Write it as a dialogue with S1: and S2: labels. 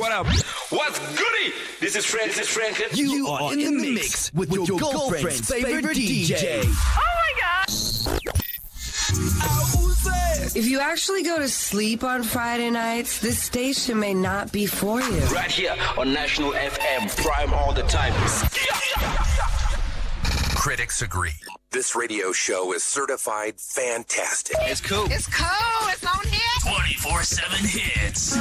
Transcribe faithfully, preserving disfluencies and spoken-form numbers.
S1: what up? What's goody? This is Frank. This is Franklin.
S2: You, you are in, in the mix with, with your, your girlfriend's favorite D J.
S3: Oh my God!
S4: If you actually go to sleep on Friday nights, this station may not be for you.
S1: Right here on National F M, prime all the time.
S5: Critics agree. This radio show is certified fantastic.
S1: It's cool.
S3: It's cool. It's on here.
S5: twenty-four seven hits.